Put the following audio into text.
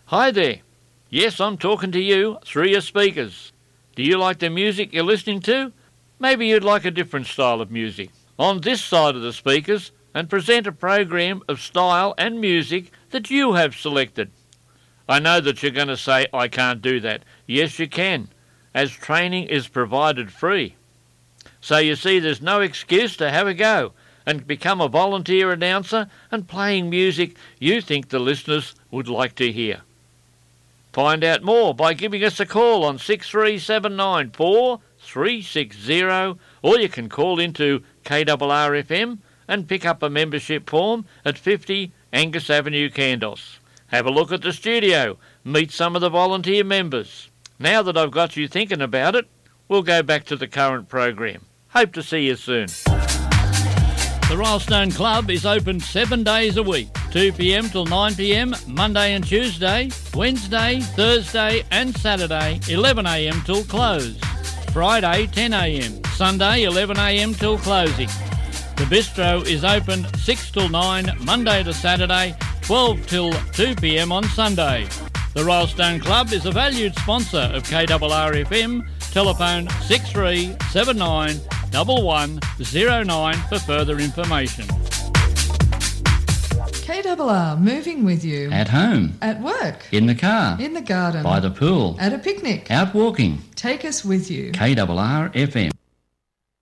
Hi there. Yes, I'm talking to you through your speakers. Do you like the music you're listening to? Maybe you'd like a different style of music. On this side of the speakers, and present a program of style and music that you have selected. I know that you're going to say, I can't do that. Yes, you can, as training is provided free. So you see, there's no excuse to have a go and become a volunteer announcer and playing music you think the listeners would like to hear. Find out more by giving us a call on 63794 360, or you can call into KRRFM and pick up a membership form at 50 Angus Avenue, Kandos. Have a look at the studio, meet some of the volunteer members. Now that I've got you thinking about it, we'll go back to the current program. Hope to see you soon. The Rylstone Club is open 7 days a week, 2 p.m. till 9 p.m, Monday and Tuesday, Wednesday, Thursday and Saturday, 11 a.m. till close. Friday, 10 a.m, Sunday, 11 a.m. till closing. The bistro is open 6 till 9, Monday to Saturday, 12 till 2 p.m. on Sunday. The Rylstone Club is a valued sponsor of KRRFM. Telephone 6379 1109 for further information. KRR, moving with you. At home. At work. In the car. In the garden. By the pool. At a picnic. Out walking. Take us with you. KRR FM.